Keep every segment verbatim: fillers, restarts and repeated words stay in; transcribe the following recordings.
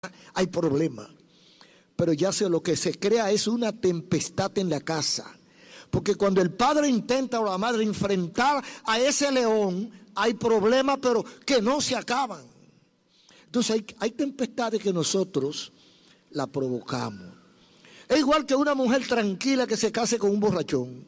hay problema. Pero ya sé, lo que se crea es una tempestad en la casa. Porque cuando el padre intenta o la madre enfrentar a ese león, hay problemas, pero que no se acaban. Entonces hay, hay tempestades que nosotros la provocamos. Es igual que una mujer tranquila que se case con un borrachón.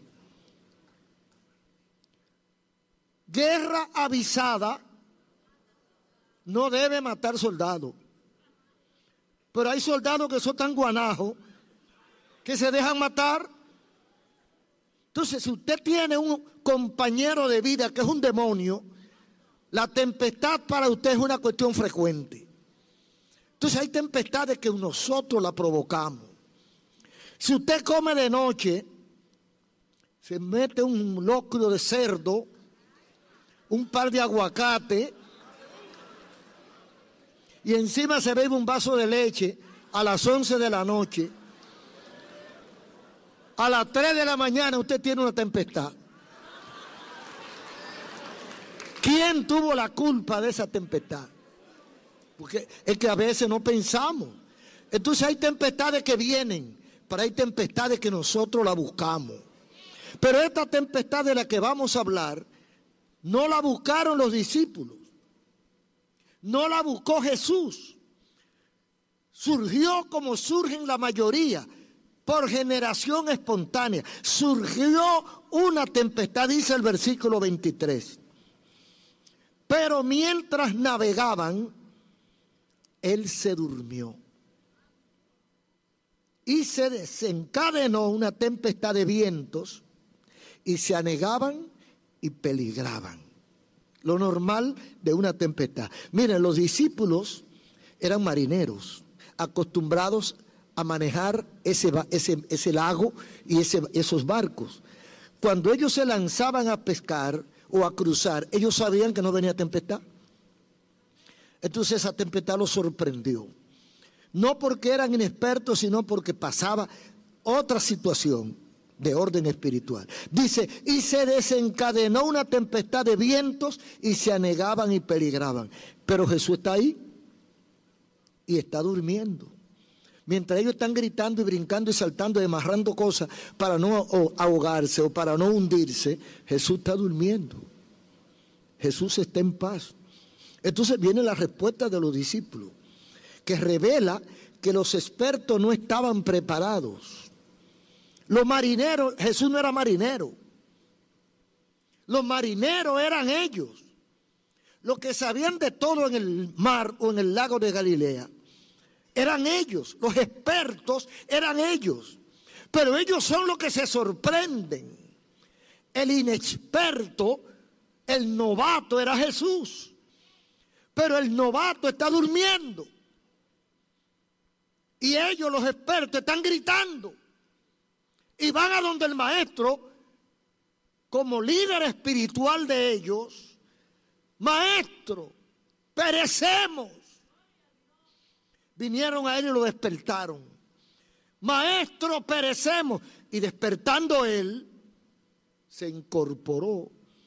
Guerra avisada no debe matar soldados. Pero hay soldados que son tan guanajos que se dejan matar. Entonces, si usted tiene un compañero de vida que es un demonio, la tempestad para usted es una cuestión frecuente. Entonces, hay tempestades que nosotros la provocamos. Si usted come de noche, se mete un locro de cerdo, un par de aguacate, y encima se bebe un vaso de leche a las once de la noche. A las tres de la mañana usted tiene una tempestad. ¿Quién tuvo la culpa de esa tempestad? Porque es que a veces no pensamos. Entonces hay tempestades que vienen, pero hay tempestades que nosotros la buscamos. Pero esta tempestad de la que vamos a hablar, no la buscaron los discípulos. No la buscó Jesús. Surgió como surgen la mayoría, por generación espontánea. Surgió una tempestad, dice el versículo veintitrés. Pero mientras navegaban, él se durmió. Y se desencadenó una tempestad de vientos y se anegaban y peligraban. Lo normal de una tempestad. Miren, los discípulos eran marineros, acostumbrados a manejar ese, ese, ese lago y ese, esos barcos. Cuando ellos se lanzaban a pescar o a cruzar, ellos sabían que no venía tempestad. Entonces esa tempestad los sorprendió. No porque eran inexpertos, sino porque pasaba otra situación de orden espiritual. Dice, y se desencadenó una tempestad de vientos y se anegaban y peligraban. Pero Jesús está ahí y está durmiendo. Mientras ellos están gritando y brincando y saltando y amarrando cosas para no ahogarse o para no hundirse, Jesús está durmiendo. Jesús está en paz. Entonces viene la respuesta de los discípulos, que revela que los expertos no estaban preparados. Los marineros, Jesús no era marinero. Los marineros eran ellos. Los que sabían de todo en el mar o en el lago de Galilea eran ellos. Los expertos eran ellos. Pero ellos son los que se sorprenden. El inexperto, el novato era Jesús. Pero el novato está durmiendo. Y ellos, los expertos, están gritando. Y van a donde el maestro, como líder espiritual de ellos, maestro, perecemos. Vinieron a él y lo despertaron. Maestro, perecemos. Y despertando él, se incorporó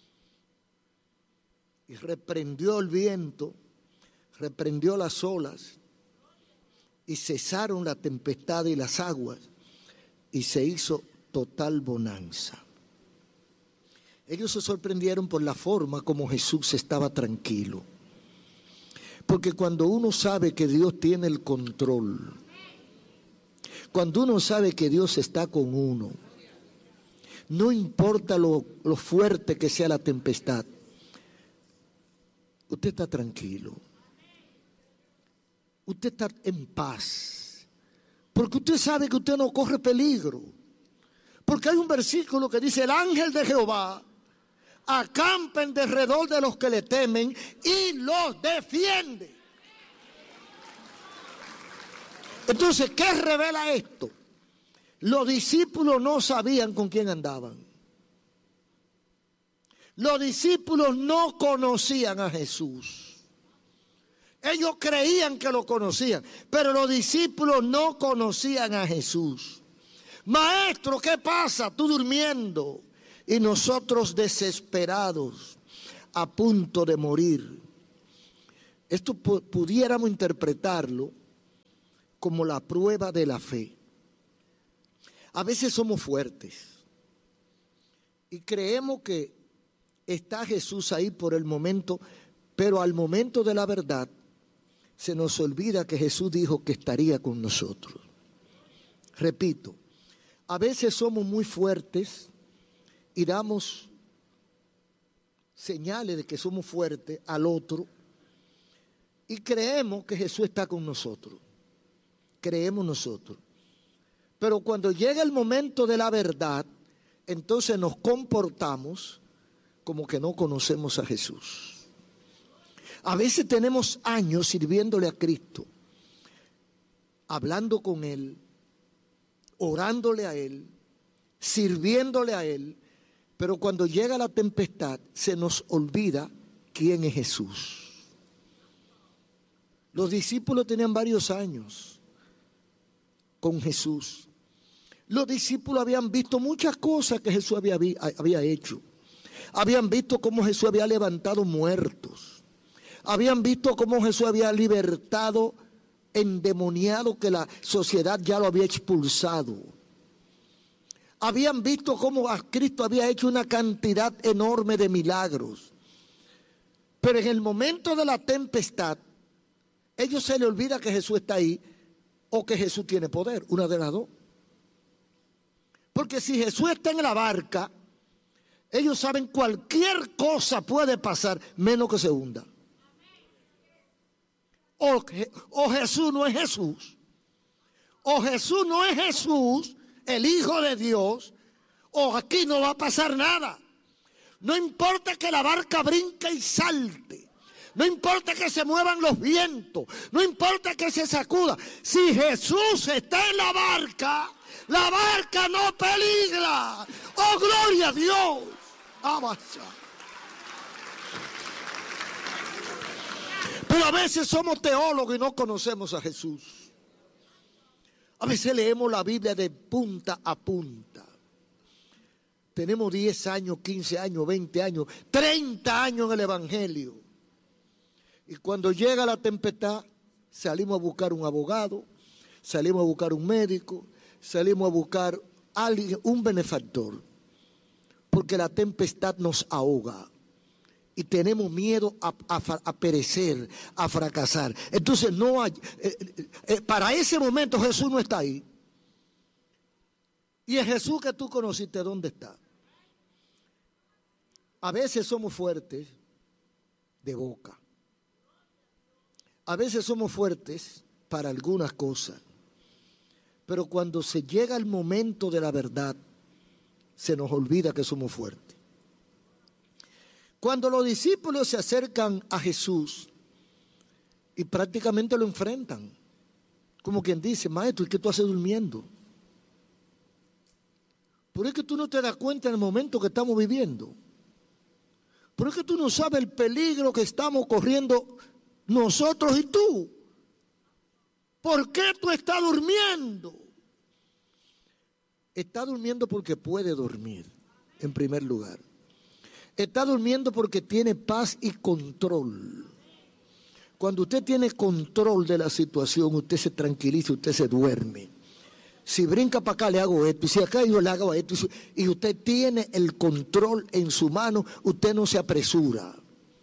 y reprendió el viento, reprendió las olas y cesaron la tempestad y las aguas. Y se hizo total bonanza. Ellos se sorprendieron por la forma como Jesús estaba tranquilo. Porque cuando uno sabe que Dios tiene el control, cuando uno sabe que Dios está con uno, no importa lo, lo fuerte que sea la tempestad, usted está tranquilo. Usted está en paz. Porque usted sabe que usted no corre peligro. Porque hay un versículo que dice, el ángel de Jehová acampa en derredor de los que le temen y los defiende. Entonces, ¿qué revela esto? Los discípulos no sabían con quién andaban. Los discípulos no conocían a Jesús. Ellos creían que lo conocían, pero los discípulos no conocían a Jesús. Maestro, ¿qué pasa? Tú durmiendo. Y nosotros desesperados, a punto de morir. Esto pudiéramos interpretarlo como la prueba de la fe. A veces somos fuertes y creemos que está Jesús ahí por el momento, pero al momento de la verdad se nos olvida que Jesús dijo que estaría con nosotros. Repito, a veces somos muy fuertes y damos señales de que somos fuertes al otro y creemos que Jesús está con nosotros. Creemos nosotros. Pero cuando llega el momento de la verdad, entonces nos comportamos como que no conocemos a Jesús. A veces tenemos años sirviéndole a Cristo, hablando con Él, orándole a Él, sirviéndole a Él, pero cuando llega la tempestad se nos olvida quién es Jesús. Los discípulos tenían varios años con Jesús. Los discípulos habían visto muchas cosas que Jesús había, había hecho. Habían visto cómo Jesús había levantado muertos. Habían visto cómo Jesús había libertado endemoniado que la sociedad ya lo había expulsado. Habían visto cómo Cristo había hecho una cantidad enorme de milagros. Pero en el momento de la tempestad, ellos se les olvida que Jesús está ahí o que Jesús tiene poder, una de las dos. Porque si Jesús está en la barca, ellos saben cualquier cosa puede pasar, menos que se hunda. O, o Jesús no es Jesús, o Jesús no es Jesús, el Hijo de Dios, o aquí no va a pasar nada. No importa que la barca brinque y salte, no importa que se muevan los vientos, no importa que se sacuda. Si Jesús está en la barca, la barca no peligra. ¡Oh, gloria a Dios! ¡Avanza! Pero a veces somos teólogos y no conocemos a Jesús. A veces leemos la Biblia de punta a punta. Tenemos diez años, quince años, veinte años, treinta años en el Evangelio. Y cuando llega la tempestad, salimos a buscar un abogado, salimos a buscar un médico, salimos a buscar alguien, un benefactor. Porque la tempestad nos ahoga. Y tenemos miedo a, a, a perecer, a fracasar. Entonces no hay, eh, eh, para ese momento Jesús no está ahí. Y el Jesús que tú conociste, ¿dónde está? A veces somos fuertes de boca. A veces somos fuertes para algunas cosas. Pero cuando se llega el momento de la verdad, se nos olvida que somos fuertes. Cuando los discípulos se acercan a Jesús y prácticamente lo enfrentan, como quien dice, maestro, ¿y qué tú haces durmiendo? Pero es que tú no te das cuenta en el momento que estamos viviendo. Pero es que tú no sabes el peligro que estamos corriendo nosotros y tú. ¿Por qué tú estás durmiendo? Está durmiendo porque puede dormir, en primer lugar. Está durmiendo porque tiene paz y control. Cuando usted tiene control de la situación, usted se tranquiliza, usted se duerme. Si brinca para acá, le hago esto. Y si acá yo le hago esto. Y usted tiene el control en su mano, usted no se apresura.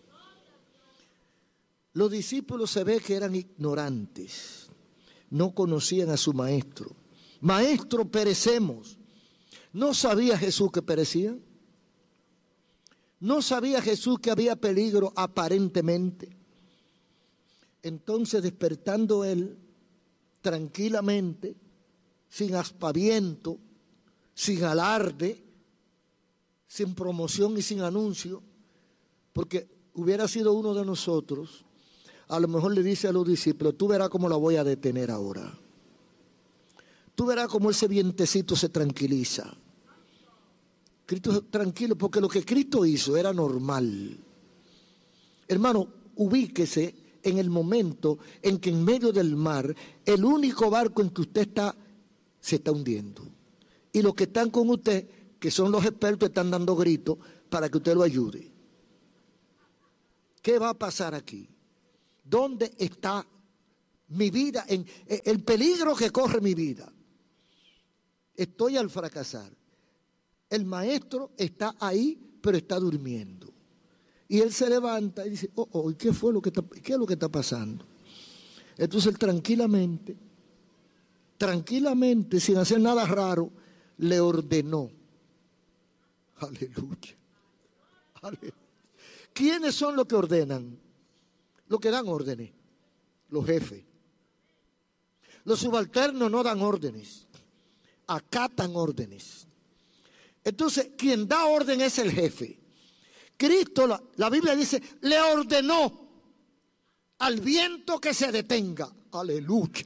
Los discípulos se ve que eran ignorantes. No conocían a su maestro. Maestro, perecemos. ¿No sabía Jesús que perecían? ¿No sabía Jesús que había peligro aparentemente? Entonces, despertando él tranquilamente, sin aspaviento, sin alarde, sin promoción y sin anuncio, porque hubiera sido uno de nosotros, a lo mejor le dice a los discípulos, tú verás cómo la voy a detener ahora. Tú verás cómo ese vientecito se tranquiliza. Cristo tranquilo, porque lo que Cristo hizo era normal. Hermano, ubíquese en el momento en que en medio del mar, el único barco en que usted está, se está hundiendo. Y los que están con usted, que son los expertos, están dando gritos para que usted lo ayude. ¿Qué va a pasar aquí? ¿Dónde está mi vida, en el peligro que corre mi vida. Estoy al fracasar. El maestro está ahí, pero está durmiendo. Y él se levanta y dice, oh, oh, ¿qué fue lo que está, qué es lo que está pasando? Entonces él tranquilamente, tranquilamente, sin hacer nada raro, le ordenó. Aleluya. Aleluya. ¿Quiénes son los que ordenan? Los que dan órdenes. Los jefes. Los subalternos no dan órdenes, acatan órdenes. Entonces, quien da orden es el jefe. Cristo, la, la Biblia dice, le ordenó al viento que se detenga. Aleluya.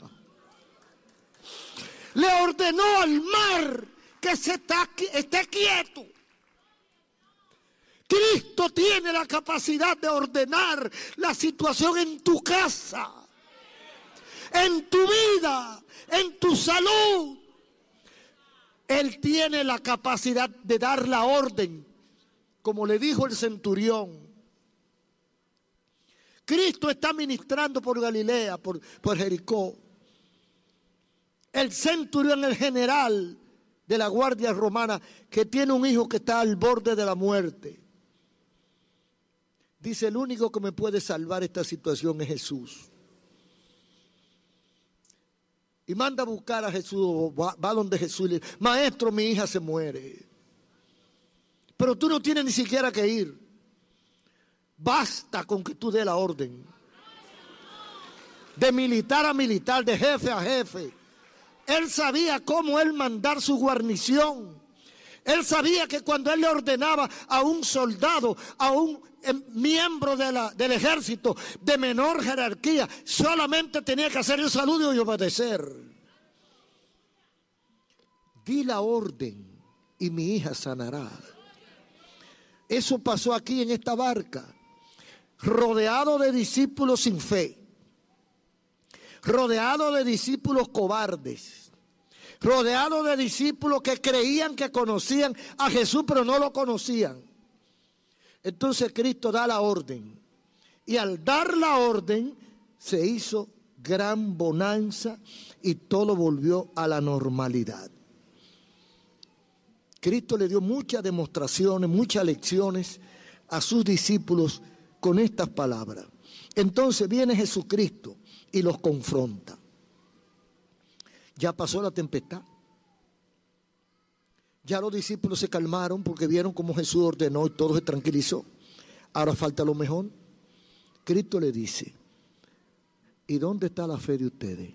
Le ordenó al mar que se está, esté quieto. Cristo tiene la capacidad de ordenar la situación en tu casa, en tu vida, en tu salud. Él tiene la capacidad de dar la orden, como le dijo el centurión. Cristo está ministrando por Galilea, por, por Jericó. El centurión, el general de la guardia romana, que tiene un hijo que está al borde de la muerte, dice, el único que me puede salvar esta situación es Jesús. Y manda a buscar a Jesús, va, va donde Jesús y le dice, maestro, mi hija se muere. Pero tú no tienes ni siquiera que ir. Basta con que tú dé la orden. De militar a militar, de jefe a jefe. Él sabía cómo él mandar su guarnición. Él sabía que cuando él le ordenaba a un soldado, a un miembro de la, del ejército de menor jerarquía, solamente tenía que hacer el saludo y obedecer. Di la orden y mi hija sanará. Eso pasó aquí en esta barca, rodeado de discípulos sin fe, rodeado de discípulos cobardes, rodeado de discípulos que creían que conocían a Jesús pero no lo conocían. Entonces Cristo da la orden, y al dar la orden se hizo gran bonanza y todo volvió a la normalidad. Cristo le dio muchas demostraciones, muchas lecciones a sus discípulos con estas palabras. Entonces viene Jesucristo y los confronta. Ya pasó la tempestad. Ya los discípulos se calmaron porque vieron cómo Jesús ordenó y todo se tranquilizó. Ahora falta lo mejor. Cristo le dice, ¿y dónde está la fe de ustedes?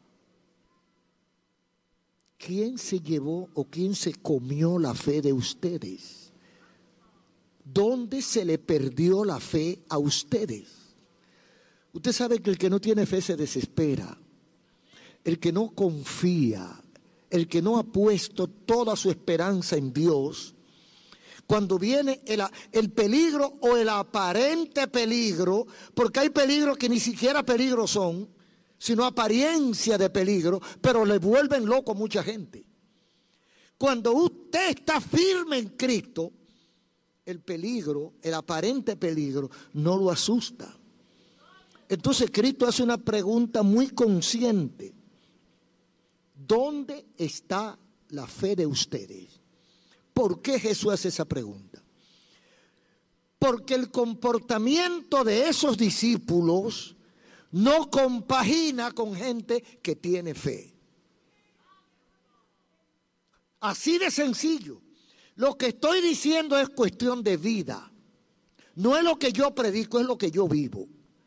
¿Quién se llevó o quién se comió la fe de ustedes? ¿Dónde se le perdió la fe a ustedes? Usted sabe que el que no tiene fe se desespera. El que no confía, el que no ha puesto toda su esperanza en Dios, cuando viene el, el peligro o el aparente peligro, porque hay peligros que ni siquiera peligros son, sino apariencia de peligro, pero le vuelven loco a mucha gente. Cuando usted está firme en Cristo, el peligro, el aparente peligro, no lo asusta. Entonces Cristo hace una pregunta muy consciente. ¿Dónde está la fe de ustedes? ¿Por qué Jesús hace esa pregunta? Porque el comportamiento de esos discípulos no compagina con gente que tiene fe. Así de sencillo. Lo que estoy diciendo es cuestión de vida. No es lo que yo predico, es lo que yo vivo.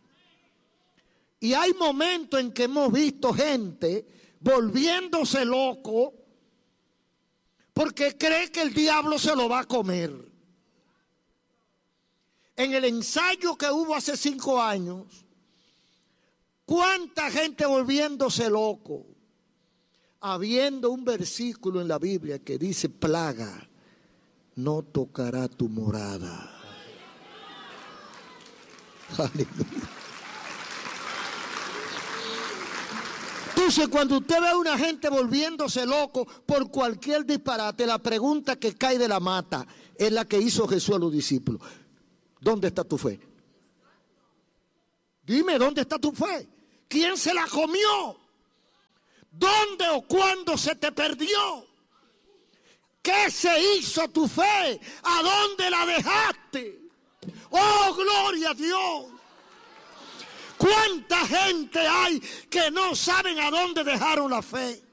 Y hay momentos en que hemos visto gente volviéndose loco porque cree que el diablo se lo va a comer. En el ensayo que hubo hace cinco años, ¿cuánta gente volviéndose loco? Habiendo un versículo en la Biblia que dice, plaga no tocará tu morada. Aleluya. Entonces, cuando usted ve a una gente volviéndose loco por cualquier disparate, la pregunta que cae de la mata es la que hizo Jesús a los discípulos. ¿Dónde está tu fe? Dime, ¿dónde está tu fe? ¿Quién se la comió? ¿Dónde o cuándo se te perdió? ¿Qué se hizo tu fe? ¿A dónde la dejaste? ¡Oh, gloria a Dios! ¿Cuánta gente hay que no saben a dónde dejaron la fe?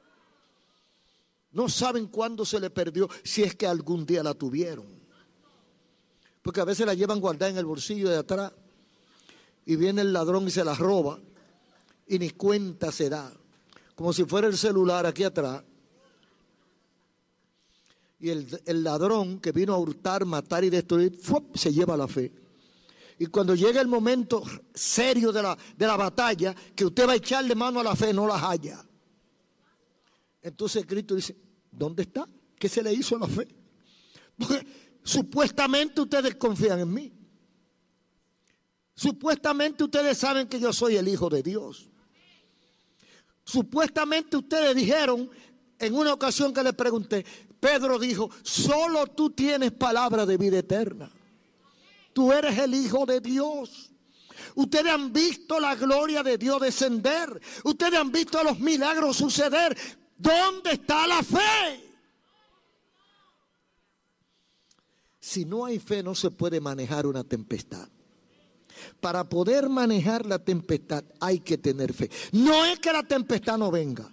No saben cuándo se le perdió, si es que algún día la tuvieron. Porque a veces la llevan guardada en el bolsillo de atrás y viene el ladrón y se la roba y ni cuenta se da. Como si fuera el celular aquí atrás. Y el, el ladrón que vino a hurtar, matar y destruir, ¡fuop!, se lleva la fe. Y cuando llega el momento serio de la, de la batalla, que usted va a echarle mano a la fe, no la halla. Entonces Cristo dice, ¿dónde está? ¿Qué se le hizo a la fe? Porque supuestamente ustedes confían en mí. Supuestamente ustedes saben que yo soy el Hijo de Dios. Supuestamente ustedes dijeron, en una ocasión que le pregunté, Pedro dijo, solo tú tienes palabra de vida eterna. Tú eres el Hijo de Dios. Ustedes han visto la gloria de Dios descender. Ustedes han visto los milagros suceder. ¿Dónde está la fe? Si no hay fe, no se puede manejar una tempestad. Para poder manejar la tempestad hay que tener fe. No es que la tempestad no venga.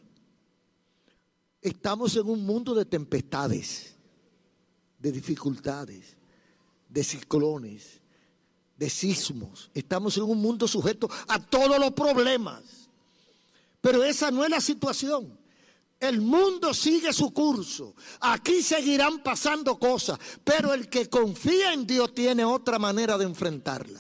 Estamos en un mundo de tempestades, de dificultades, de ciclones, de sismos. Estamos en un mundo sujeto a todos los problemas. Pero esa no es la situación. El mundo sigue su curso. Aquí seguirán pasando cosas. Pero el que confía en Dios tiene otra manera de enfrentarla.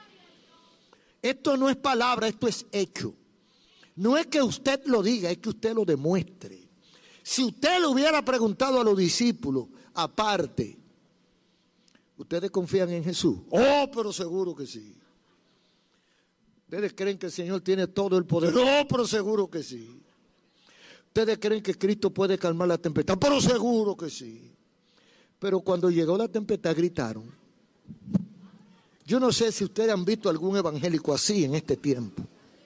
Esto no es palabra, esto es hecho. No es que usted lo diga, es que usted lo demuestre. Si usted le hubiera preguntado a los discípulos, aparte, ¿ustedes confían en Jesús? Oh, pero seguro que sí. ¿Ustedes creen que el Señor tiene todo el poder? Oh, pero seguro que sí. ¿Ustedes creen que Cristo puede calmar la tempestad? Pero seguro que sí. Pero cuando llegó la tempestad gritaron. Yo no sé si ustedes han visto algún evangélico así en este tiempo.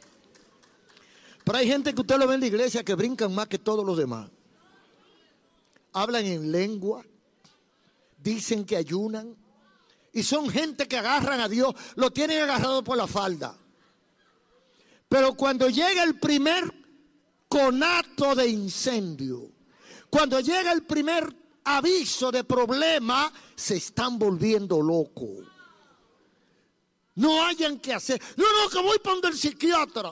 Pero hay gente que usted lo ve en la iglesia que brincan más que todos los demás. Hablan en lengua, dicen que ayunan, y son gente que agarran a Dios, lo tienen agarrado por la falda. Pero cuando llega el primer conato de incendio, cuando llega el primer aviso de problema, se están volviendo locos. No hayan que hacer. No, no, que voy para donde el psiquiatra.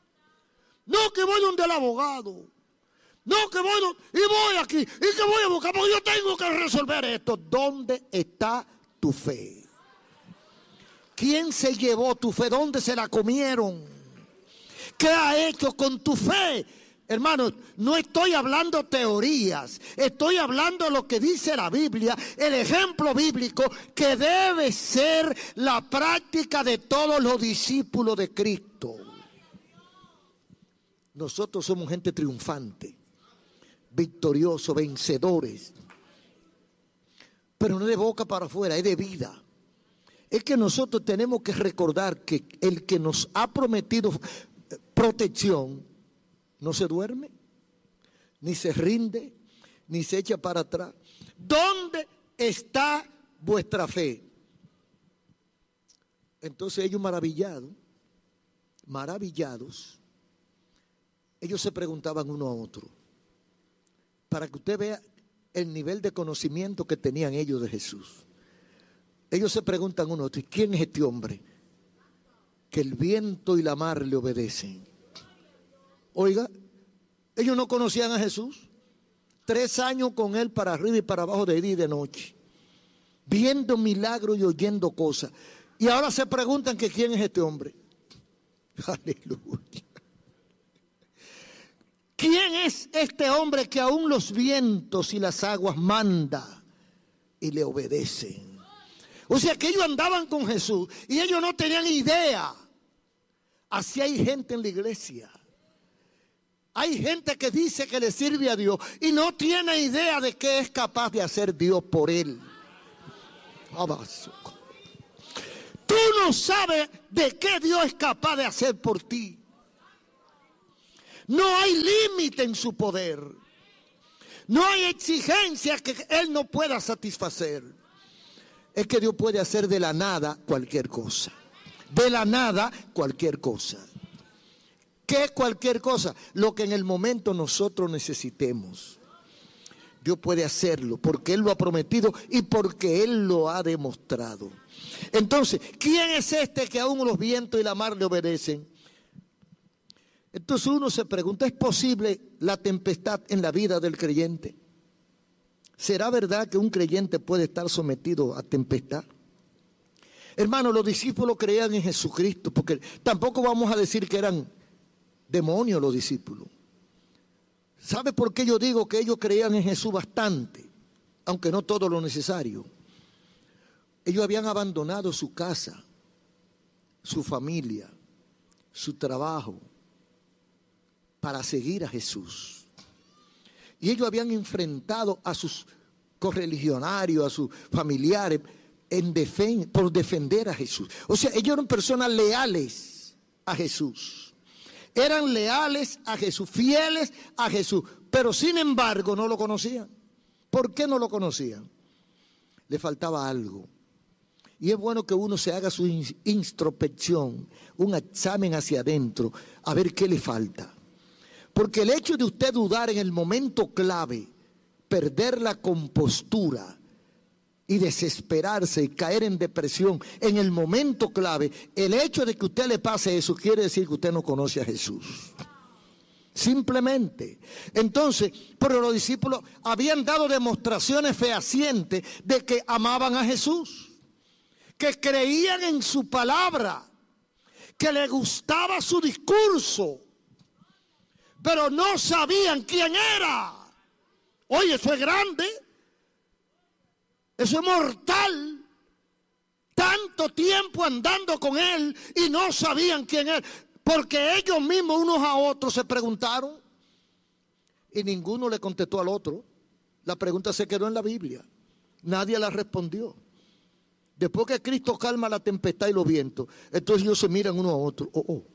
No, que voy donde el abogado. No, que voy donde, y voy aquí. Y que voy a buscar, porque yo tengo que resolver esto. ¿Dónde está tu fe? ¿Quién se llevó tu fe? ¿Dónde se la comieron? ¿Qué ha hecho con tu fe? Hermanos, no estoy hablando teorías, estoy hablando lo que dice la Biblia, el ejemplo bíblico que debe ser la práctica de todos los discípulos de Cristo. Nosotros somos gente triunfante, victoriosos, vencedores, pero no de boca para afuera, es de vida. Es que nosotros tenemos que recordar que el que nos ha prometido protección no se duerme, ni se rinde, ni se echa para atrás. ¿Dónde está vuestra fe? Entonces ellos maravillados, maravillados, ellos se preguntaban uno a otro, para que usted vea el nivel de conocimiento que tenían ellos de Jesús. Ellos se preguntan uno a otro, ¿quién es este hombre? Que el viento y la mar le obedecen. Oiga, ellos no conocían a Jesús. Tres años con él para arriba y para abajo de día y de noche, viendo milagros y oyendo cosas. Y ahora se preguntan que quién es este hombre. Aleluya. ¿Quién es este hombre que aún los vientos y las aguas manda y le obedecen? O sea que ellos andaban con Jesús y ellos no tenían idea. Así hay gente en la iglesia. Hay gente que dice que le sirve a Dios y no tiene idea de qué es capaz de hacer Dios por él. Tú no sabes de qué Dios es capaz de hacer por ti. No hay límite en su poder. No hay exigencia que Él no pueda satisfacer. Es que Dios puede hacer de la nada cualquier cosa. De la nada cualquier cosa. ¿Qué es cualquier cosa? Lo que en el momento nosotros necesitemos. Dios puede hacerlo porque Él lo ha prometido y porque Él lo ha demostrado. Entonces, ¿quién es este que aún los vientos y la mar le obedecen? Entonces uno se pregunta, ¿es posible la tempestad en la vida del creyente? ¿Será verdad que un creyente puede estar sometido a tempestad? Hermanos, los discípulos creían en Jesucristo, porque tampoco vamos a decir que eran demonios los discípulos. ¿Sabe por qué yo digo que ellos creían en Jesús bastante? Aunque no todo lo necesario. Ellos habían abandonado su casa, su familia, su trabajo, para seguir a Jesús. Y ellos habían enfrentado a sus correligionarios, a sus familiares, en defen- por defender a Jesús. O sea, ellos eran personas leales a Jesús. Eran leales a Jesús, fieles a Jesús, pero sin embargo no lo conocían. ¿Por qué no lo conocían? Le faltaba algo. Y es bueno que uno se haga su introspección, un examen hacia adentro, a ver qué le falta. Porque el hecho de usted dudar en el momento clave, perder la compostura y desesperarse y caer en depresión en el momento clave, el hecho de que usted le pase eso quiere decir que usted no conoce a Jesús. Simplemente. Entonces, pero los discípulos habían dado demostraciones fehacientes de que amaban a Jesús, que creían en su palabra, que les gustaba su discurso, pero no sabían quién era. Oye, eso es grande, eso es mortal. Tanto tiempo andando con Él y no sabían quién era, porque ellos mismos unos a otros se preguntaron y ninguno le contestó al otro. La pregunta se quedó en la Biblia, nadie la respondió. Después que Cristo calma la tempestad y los vientos, entonces ellos se miran uno a otro. Oh, oh.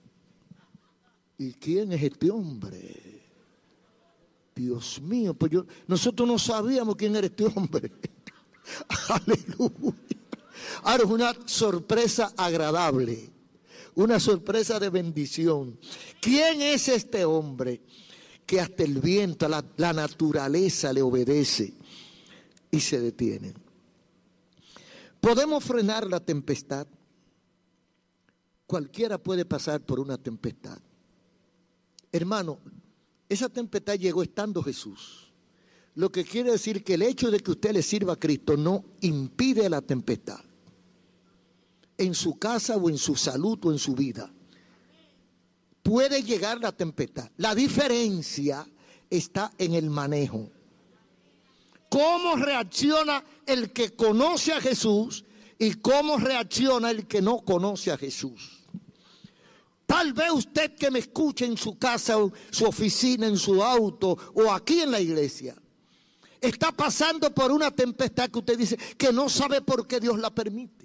¿Y quién es este hombre? Dios mío, pues yo, nosotros no sabíamos quién era este hombre. Aleluya. Ahora es una sorpresa agradable, una sorpresa de bendición. ¿Quién es este hombre que hasta el viento, la, la naturaleza le obedece y se detiene? ¿Podemos frenar la tempestad? Cualquiera puede pasar por una tempestad. Hermano, esa tempestad llegó estando Jesús. Lo que quiere decir que el hecho de que usted le sirva a Cristo no impide la tempestad. En su casa o en su salud o en su vida. Puede llegar la tempestad. La diferencia está en el manejo. ¿Cómo reacciona el que conoce a Jesús y cómo reacciona el que no conoce a Jesús? Tal vez usted que me escuche en su casa, o su oficina, en su auto o aquí en la iglesia, está pasando por una tempestad que usted dice que no sabe por qué Dios la permite.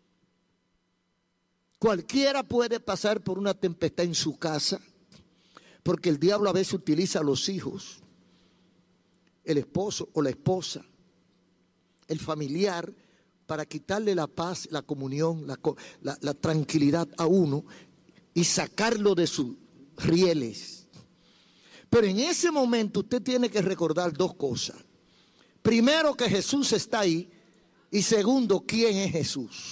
Cualquiera puede pasar por una tempestad en su casa, porque el diablo a veces utiliza a los hijos, el esposo o la esposa, el familiar, para quitarle la paz, la comunión, la, la, la tranquilidad a uno y sacarlo de sus rieles. Pero en ese momento usted tiene que recordar dos cosas. Primero, que Jesús está ahí, y segundo, ¿quién es Jesús?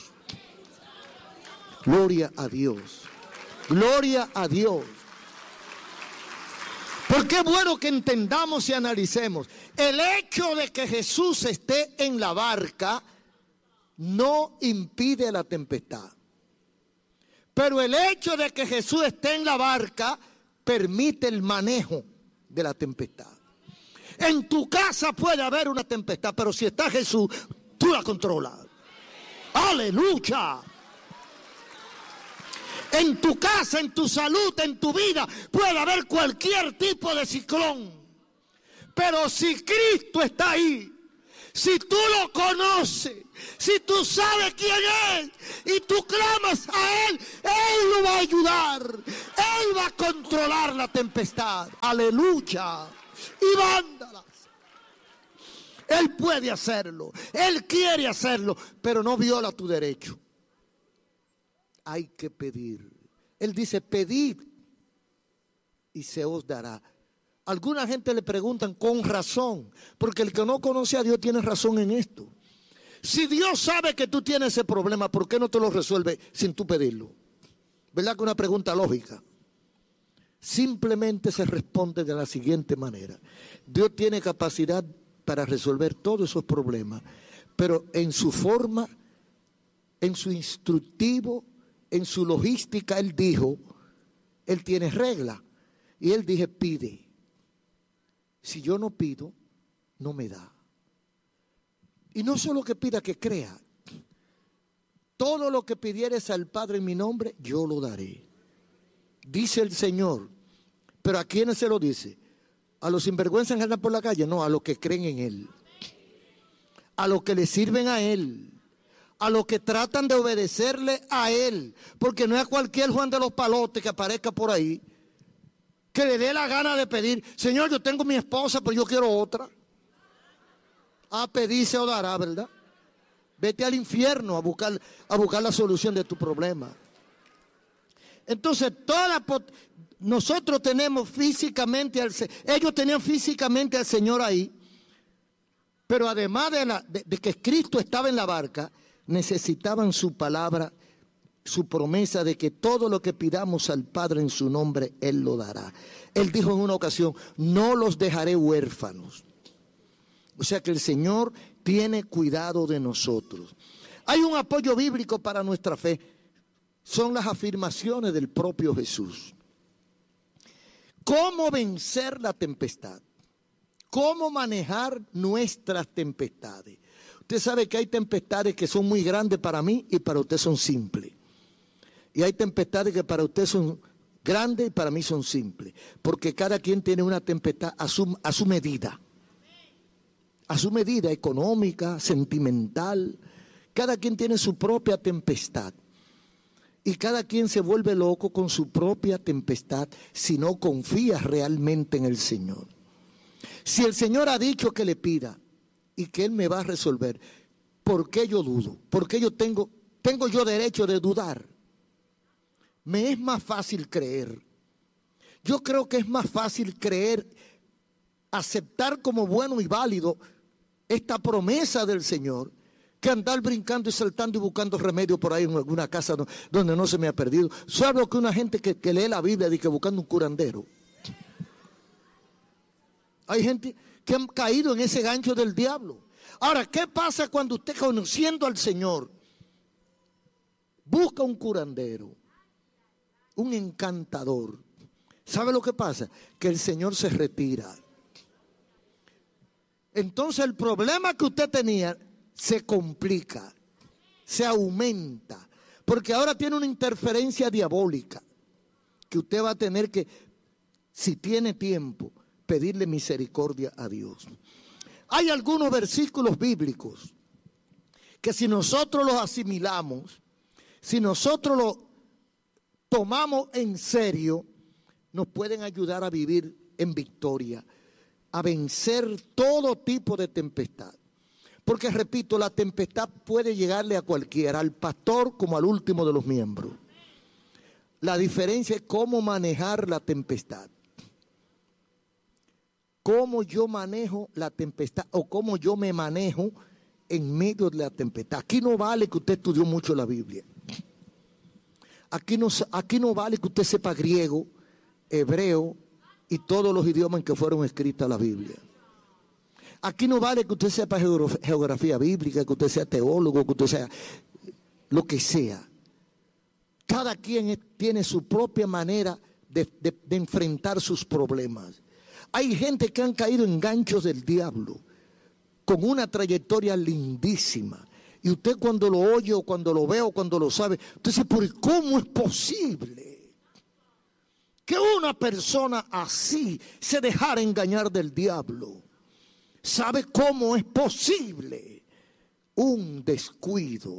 Gloria a Dios. Gloria a Dios. Porque es bueno que entendamos y analicemos. El hecho de que Jesús esté en la barca no impide la tempestad. Pero el hecho de que Jesús esté en la barca permite el manejo de la tempestad. En tu casa puede haber una tempestad, pero si está Jesús, tú la controlas. ¡Aleluya! En tu casa, en tu salud, en tu vida, puede haber cualquier tipo de ciclón. Pero si Cristo está ahí, Si tú lo conoces, si tú sabes quién es y tú clamas a Él, Él lo va a ayudar. Él va a controlar la tempestad. Aleluya. Y vándalas. Él puede hacerlo. Él quiere hacerlo, pero no viola tu derecho. Hay que pedir. Él dice, pedid y se os dará. Alguna gente le preguntan con razón, porque el que no conoce a Dios tiene razón en esto. Si Dios sabe que tú tienes ese problema, ¿por qué no te lo resuelve sin tú pedirlo? ¿Verdad que una pregunta lógica? Simplemente se responde de la siguiente manera. Dios tiene capacidad para resolver todos esos problemas, pero en su forma, en su instructivo, en su logística, Él dijo, Él tiene regla. Y Él dije, pide. Si yo no pido, no me da. Y no solo que pida, que crea. Todo lo que pidieres al Padre en mi nombre, yo lo daré. Dice el Señor. Pero ¿a quiénes se lo dice? ¿A los sinvergüenzas que andan por la calle? No, a los que creen en Él. A los que le sirven a Él. A los que tratan de obedecerle a Él. Porque no es a cualquier Juan de los Palotes que aparezca por ahí que le dé la gana de pedir, Señor, yo tengo mi esposa, pero yo quiero otra. A pedir se os dará, ¿verdad? Vete al infierno a buscar, a buscar la solución de tu problema. Entonces, toda, nosotros tenemos físicamente, al, ellos tenían físicamente al Señor ahí, pero además de, la, de, de que Cristo estaba en la barca, necesitaban su palabra, su promesa de que todo lo que pidamos al Padre en su nombre, Él lo dará. Él dijo en una ocasión, no los dejaré huérfanos. O sea que el Señor tiene cuidado de nosotros. Hay un apoyo bíblico para nuestra fe. Son las afirmaciones del propio Jesús. ¿Cómo vencer la tempestad? ¿Cómo manejar nuestras tempestades? Usted sabe que hay tempestades que son muy grandes para mí y para usted son simples. Y hay tempestades que para usted son grandes y para mí son simples. Porque cada quien tiene una tempestad a su, a su medida. A su medida económica, sentimental. Cada quien tiene su propia tempestad. Y cada quien se vuelve loco con su propia tempestad si no confía realmente en el Señor. Si el Señor ha dicho que le pida y que Él me va a resolver, ¿por qué yo dudo? ¿Por qué yo tengo, tengo yo derecho de dudar? Me es más fácil creer. Yo creo que es más fácil creer, aceptar como bueno y válido esta promesa del Señor, que andar brincando y saltando y buscando remedio por ahí en alguna casa donde no se me ha perdido. Solo que una gente que, que lee la Biblia dice que buscando un curandero. Hay gente que han caído en ese gancho del diablo. Ahora, ¿qué pasa cuando usted, conociendo al Señor, busca un curandero, un encantador? ¿Sabe lo que pasa? Que el Señor se retira. Entonces el problema que usted tenía se complica, se aumenta, porque ahora tiene una interferencia diabólica que usted va a tener que, si tiene tiempo, pedirle misericordia a Dios. Hay algunos versículos bíblicos que si nosotros los asimilamos, si nosotros los tomamos en serio, nos pueden ayudar a vivir en victoria, a vencer todo tipo de tempestad. Porque repito, la tempestad puede llegarle a cualquiera, al pastor como al último de los miembros. La diferencia es cómo manejar la tempestad. Cómo yo manejo la tempestad o cómo yo me manejo en medio de la tempestad. Aquí no vale que usted estudió mucho la Biblia. Aquí no, aquí no vale que usted sepa griego, hebreo y todos los idiomas en que fueron escritas la Biblia. Aquí no vale que usted sepa geografía bíblica, que usted sea teólogo, que usted sea lo que sea. Cada quien es, tiene su propia manera de, de, de enfrentar sus problemas. Hay gente que han caído en ganchos del diablo con una trayectoria lindísima. Y usted cuando lo oye o cuando lo ve o cuando lo sabe, usted dice, ¿por cómo es posible que una persona así se dejara engañar del diablo? ¿Sabe cómo es posible? Un descuido.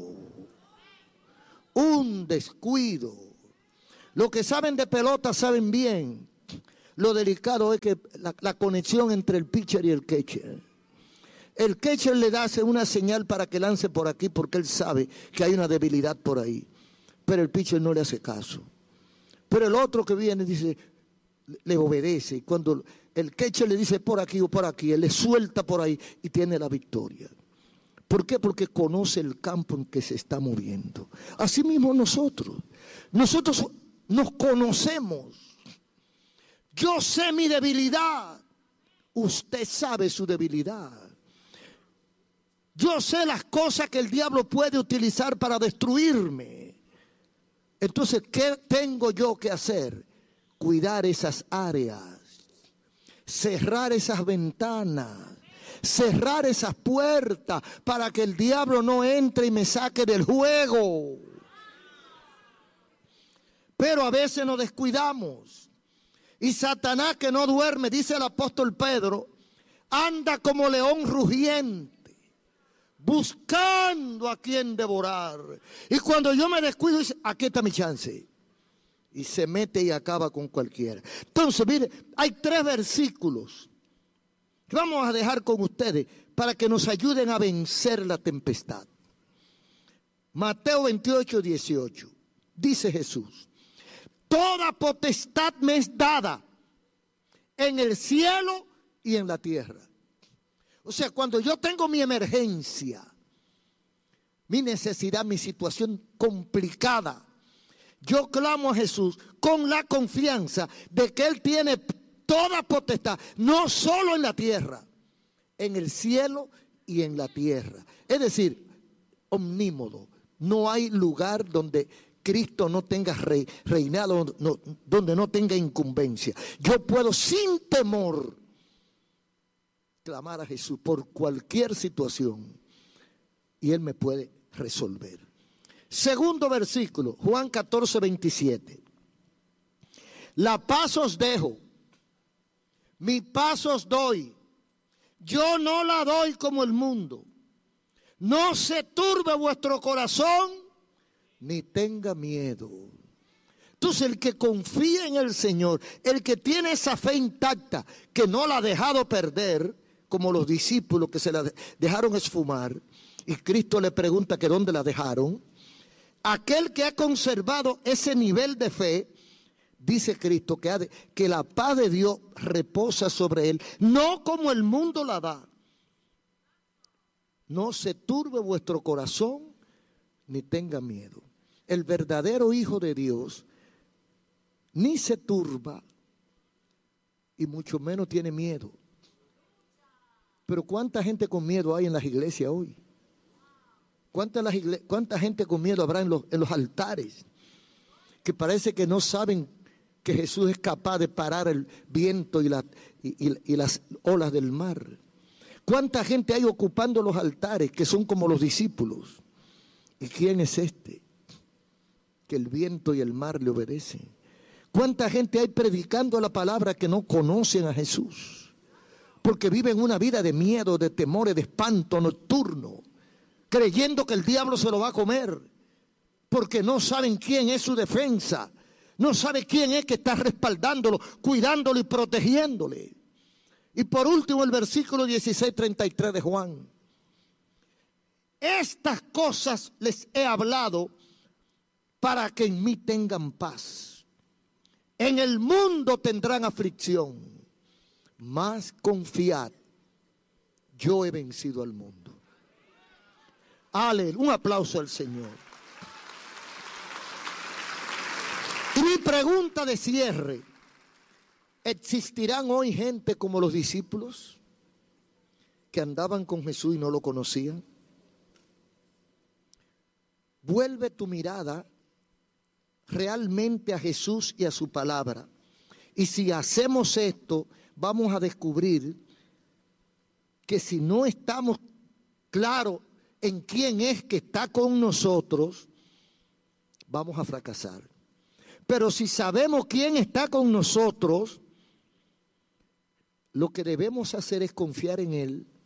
Un descuido. Los que saben de pelota saben bien. Lo delicado es que la, la conexión entre el pitcher y el catcher. El catcher le da una señal para que lance por aquí porque él sabe que hay una debilidad por ahí. Pero el pitcher no le hace caso. Pero el otro que viene dice, le obedece. Y cuando el catcher le dice por aquí o por aquí, él le suelta por ahí y tiene la victoria. ¿Por qué? Porque conoce el campo en que se está moviendo. Así mismo nosotros. Nosotros nos conocemos. Yo sé mi debilidad. Usted sabe su debilidad. Yo sé las cosas que el diablo puede utilizar para destruirme. Entonces, ¿qué tengo yo que hacer? Cuidar esas áreas. Cerrar esas ventanas. Cerrar esas puertas para que el diablo no entre y me saque del juego. Pero a veces nos descuidamos. Y Satanás, que no duerme, dice el apóstol Pedro, anda como león rugiente, buscando a quien devorar. Y cuando yo me descuido, dice, aquí está mi chance. Y se mete y acaba con cualquiera. Entonces, mire, hay tres versículos que vamos a dejar con ustedes para que nos ayuden a vencer la tempestad. Mateo veintiocho, dieciocho. Dice Jesús, toda potestad me es dada en el cielo y en la tierra. O sea, cuando yo tengo mi emergencia, mi necesidad, mi situación complicada, yo clamo a Jesús con la confianza de que Él tiene toda potestad, no solo en la tierra, en el cielo y en la tierra. Es decir, omnímodo. No hay lugar donde Cristo no tenga rey, reinado, no, donde no tenga incumbencia. Yo puedo sin temor clamar a Jesús por cualquier situación y Él me puede resolver. Segundo versículo, Juan catorce, veintisiete. La paz os dejo, mi paz os doy. Yo no la doy como el mundo. No se turbe vuestro corazón, ni tenga miedo. Entonces el que confía en el Señor, el que tiene esa fe intacta, que no la ha dejado perder, como los discípulos que se la dejaron esfumar, y Cristo le pregunta que dónde la dejaron, aquel que ha conservado ese nivel de fe, dice Cristo que, ha de, que la paz de Dios reposa sobre él, no como el mundo la da. No se turbe vuestro corazón, ni tenga miedo. El verdadero Hijo de Dios ni se turba y mucho menos tiene miedo. Pero ¿cuánta gente con miedo hay en las iglesias hoy? ¿Cuánta, las igle- cuánta gente con miedo habrá en los, en los altares? Que parece que no saben que Jesús es capaz de parar el viento y, la, y, y, y las olas del mar. ¿Cuánta gente hay ocupando los altares que son como los discípulos? ¿Y quién es este? Que el viento y el mar le obedecen. ¿Cuánta gente hay predicando la palabra que no conocen a Jesús? Porque viven una vida de miedo, de temor, de espanto nocturno, creyendo que el diablo se lo va a comer, porque no saben quién es su defensa, no saben quién es que está respaldándolo, cuidándolo y protegiéndole. Y por último el versículo dieciséis, treinta y tres de Juan. Estas cosas les he hablado para que en mí tengan paz. En el mundo tendrán aflicción, mas confiad, yo he vencido al mundo. Aleluya, un aplauso al Señor. Y mi pregunta de cierre, ¿existirán hoy gente como los discípulos que andaban con Jesús y no lo conocían? Vuelve tu mirada realmente a Jesús y a su palabra. Y si hacemos esto, vamos a descubrir que si no estamos claros en quién es que está con nosotros, vamos a fracasar. Pero si sabemos quién está con nosotros, lo que debemos hacer es confiar en Él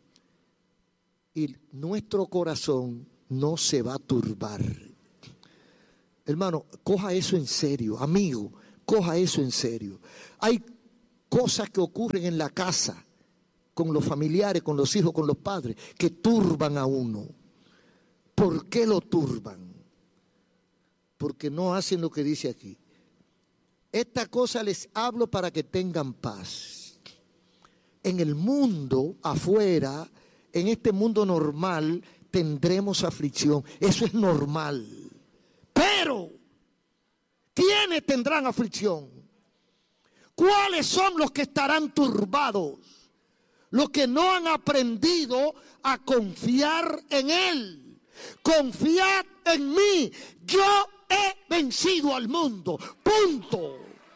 y nuestro corazón no se va a turbar. Hermano, coja eso en serio, amigo, coja eso en serio. Hay cosas que ocurren en la casa, con los familiares, con los hijos, con los padres, que turban a uno. ¿Por qué lo turban? Porque no hacen lo que dice aquí. Esta cosa les hablo para que tengan paz. En el mundo afuera, en este mundo normal, tendremos aflicción. Eso es normal. Pero, ¿quiénes tendrán aflicción? ¿Cuáles son los que estarán turbados? Los que no han aprendido a confiar en Él. Confiad en mí. Yo he vencido al mundo. Punto.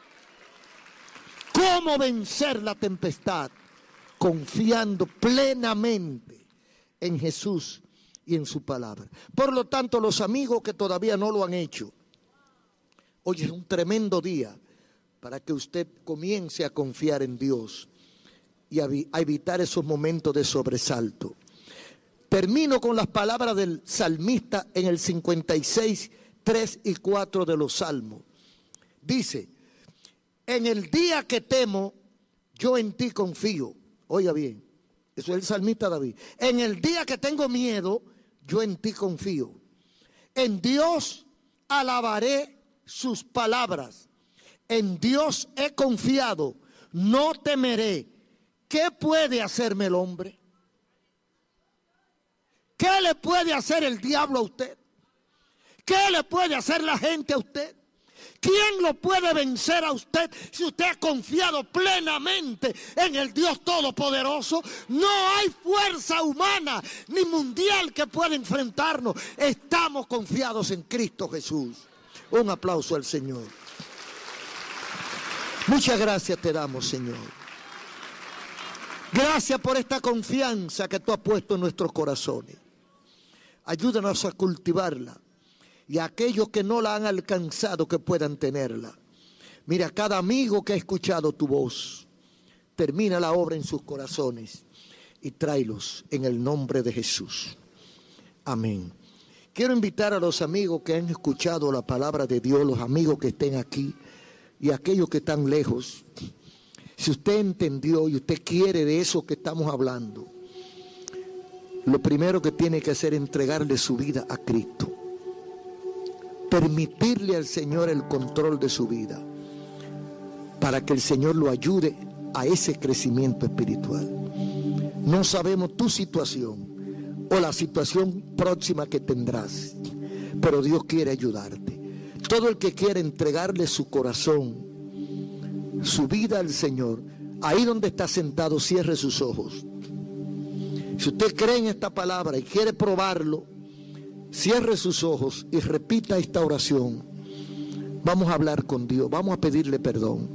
¿Cómo vencer la tempestad? Confiando plenamente en Jesús y en su palabra. Por lo tanto, los amigos que todavía no lo han hecho, hoy es un tremendo día para que usted comience a confiar en Dios y a evitar esos momentos de sobresalto. Termino con las palabras del salmista en el cincuenta y seis, tres y cuatro de los Salmos. Dice: en el día que temo, yo en ti confío. Oiga bien, eso es el salmista David. En el día que tengo miedo, yo en ti confío. En Dios alabaré sus palabras. En Dios he confiado, no temeré. ¿Qué puede hacerme el hombre? ¿Qué le puede hacer el diablo a usted? ¿Qué le puede hacer la gente a usted? ¿Quién lo puede vencer a usted si usted ha confiado plenamente en el Dios Todopoderoso? No hay fuerza humana ni mundial que pueda enfrentarnos. Estamos confiados en Cristo Jesús. Un aplauso al Señor. Muchas gracias te damos, Señor. Gracias por esta confianza que tú has puesto en nuestros corazones. Ayúdanos a cultivarla. Y a aquellos que no la han alcanzado, que puedan tenerla. Mira, cada amigo que ha escuchado tu voz, termina la obra en sus corazones y tráelos en el nombre de Jesús. Amén. Quiero invitar a los amigos que han escuchado la palabra de Dios, los amigos que estén aquí y aquellos que están lejos. Si usted entendió y usted quiere de eso que estamos hablando, lo primero que tiene que hacer es entregarle su vida a Cristo. Permitirle al Señor el control de su vida para que el Señor lo ayude a ese crecimiento espiritual. No sabemos tu situación o la situación próxima que tendrás, pero Dios quiere ayudarte. Todo el que quiera entregarle su corazón, su vida al Señor, ahí donde está sentado, cierre sus ojos. Si usted cree en esta palabra y quiere probarlo, cierre sus ojos y repita esta oración. Vamos a hablar con Dios, vamos a pedirle perdón.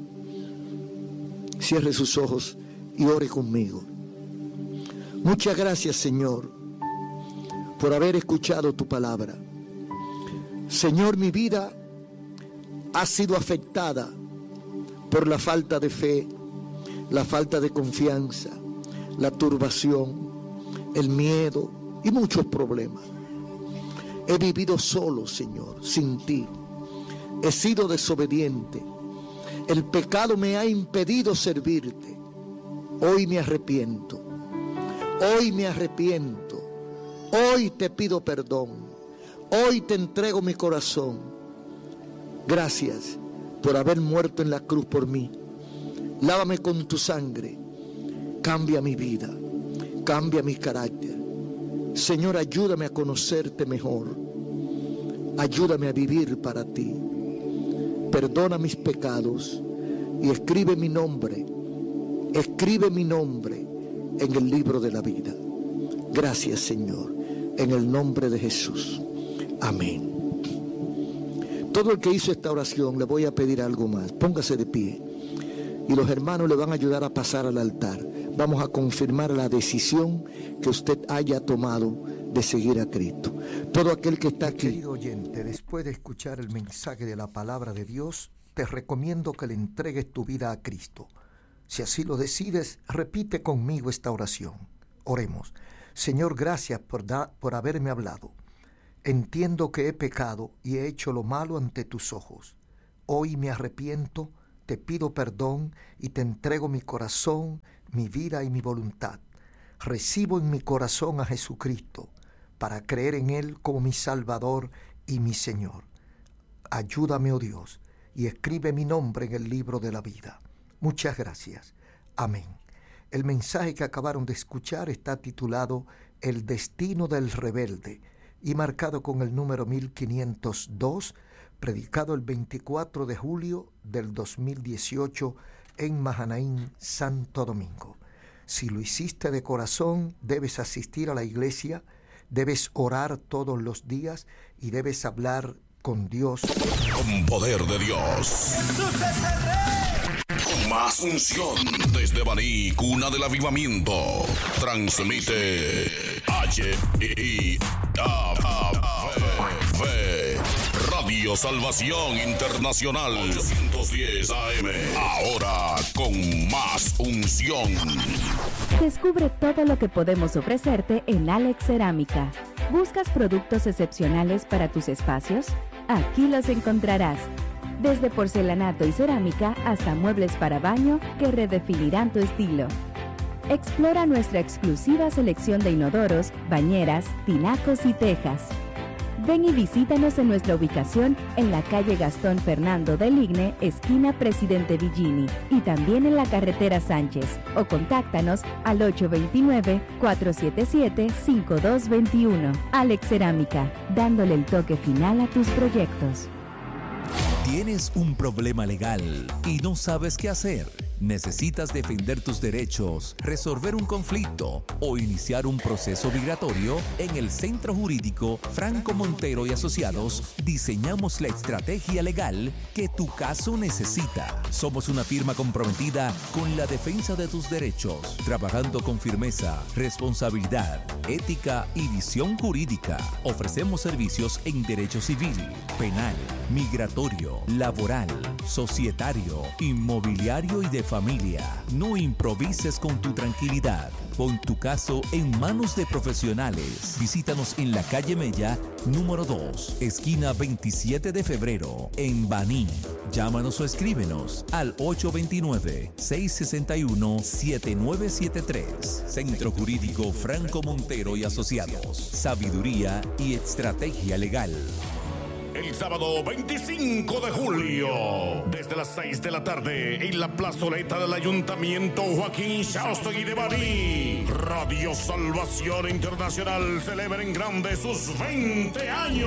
Cierre sus ojos y ore conmigo. Muchas gracias, Señor, por haber escuchado tu palabra. Señor, mi vida ha sido afectada por la falta de fe, la falta de confianza, la turbación, el miedo y muchos problemas. He vivido solo, Señor, sin ti. He sido desobediente. El pecado me ha impedido servirte. Hoy me arrepiento. Hoy me arrepiento. Hoy te pido perdón. Hoy te entrego mi corazón. Gracias por haber muerto en la cruz por mí. Lávame con tu sangre. Cambia mi vida. Cambia mi carácter. Señor, ayúdame a conocerte mejor. Ayúdame a vivir para ti. Perdona mis pecados y escribe mi nombre. Escribe mi nombre en el libro de la vida. Gracias, Señor, en el nombre de Jesús. Amén. Todo el que hizo esta oración, le voy a pedir algo más. Póngase de pie y los hermanos le van a ayudar a pasar al altar. Vamos a confirmar la decisión que usted haya tomado de seguir a Cristo. Todo aquel que está aquí. Querido oyente, después de escuchar el mensaje de la palabra de Dios, te recomiendo que le entregues tu vida a Cristo. Si así lo decides, repite conmigo esta oración. Oremos. Señor, gracias por, da, por haberme hablado. Entiendo que he pecado y he hecho lo malo ante tus ojos. Hoy me arrepiento, te pido perdón y te entrego mi corazón, mi vida y mi voluntad. Recibo en mi corazón a Jesucristo para creer en Él como mi Salvador y mi Señor. Ayúdame, oh Dios, y escribe mi nombre en el libro de la vida. Muchas gracias. Amén. El mensaje que acabaron de escuchar está titulado El destino del rebelde y marcado con el número mil quinientos dos, predicado el veinticuatro de julio del dos mil dieciocho en Mahanaim, Santo Domingo. Si lo hiciste de corazón, debes asistir a la iglesia, debes orar todos los días y debes hablar con Dios. Con poder de Dios. ¡Jesús es el Rey! Con más unción. Desde Baní, cuna del avivamiento. Transmite H I A V Radio Salvación Internacional ochocientos diez A M. Ahora con más unción. Descubre todo lo que podemos ofrecerte en Alex Cerámica. ¿Buscas productos excepcionales para tus espacios? Aquí los encontrarás. Desde porcelanato y cerámica hasta muebles para baño que redefinirán tu estilo. Explora nuestra exclusiva selección de inodoros, bañeras, tinacos y tejas. Ven y visítanos en nuestra ubicación en la calle Gastón Fernando del Igne, esquina Presidente Villini, y también en la carretera Sánchez, o contáctanos al ocho dos nueve, cuatro siete siete, cinco dos dos uno. Alex Cerámica, dándole el toque final a tus proyectos. ¿Tienes un problema legal y no sabes qué hacer? ¿Necesitas defender tus derechos, resolver un conflicto o iniciar un proceso migratorio? En el Centro Jurídico Franco Montero y Asociados diseñamos la estrategia legal que tu caso necesita. Somos una firma comprometida con la defensa de tus derechos, trabajando con firmeza, responsabilidad, ética y visión jurídica. Ofrecemos servicios en derecho civil, penal, migratorio, laboral, societario, inmobiliario y de familia. No improvises con tu tranquilidad. Pon tu caso en manos de profesionales. Visítanos en la calle Mella, número dos, esquina veintisiete de febrero, en Baní. Llámanos o escríbenos al ocho dos nueve, seis seis uno, siete nueve siete tres. Centro Jurídico Franco Montero y Asociados. Sabiduría y estrategia legal. El sábado veinticinco de julio, desde las seis de la tarde, en la plazoleta del Ayuntamiento Joaquín Chaustegui de Baní, Radio Salvación Internacional celebra en grande sus veinte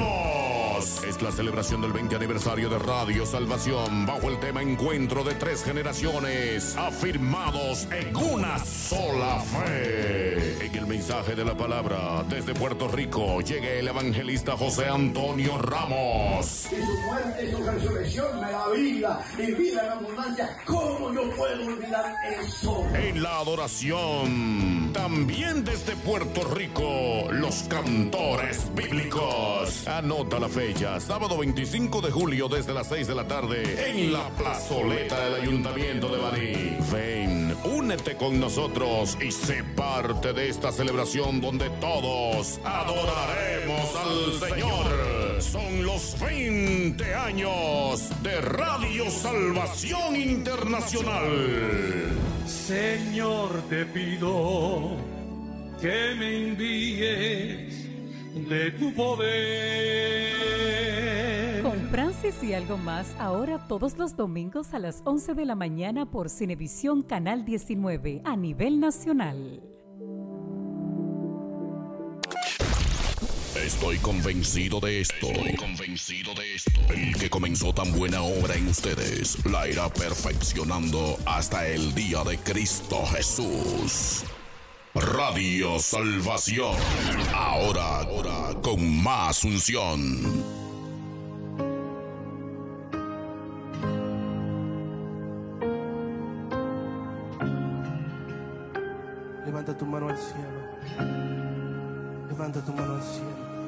años. Es la celebración del veinte aniversario de Radio Salvación, bajo el tema Encuentro de tres generaciones, afirmados en una sola fe. En el mensaje de la palabra, desde Puerto Rico, llega el evangelista José Antonio Ramos. Que su muerte y su resurrección me da vida y vida en abundancia. ¿Cómo yo puedo olvidar eso? En la adoración, también desde Puerto Rico, los cantores bíblicos. Anota la fecha, sábado veinticinco de julio desde las seis de la tarde, en la plazoleta del Ayuntamiento de Baní. Ven, únete con nosotros y sé parte de esta celebración donde todos adoraremos al Señor. Son los veinte años de Radio Salvación Internacional. Señor, te pido que me envíes de tu poder. Con Francis y algo más, ahora todos los domingos a las once de la mañana por Cinevisión Canal diecinueve a nivel nacional. Estoy convencido de esto. Estoy convencido de esto. El que comenzó tan buena obra en ustedes la irá perfeccionando hasta el día de Cristo Jesús. Radio Salvación. Ahora, ahora con más unción. Levanta tu mano al cielo. Levanta tu mano al cielo.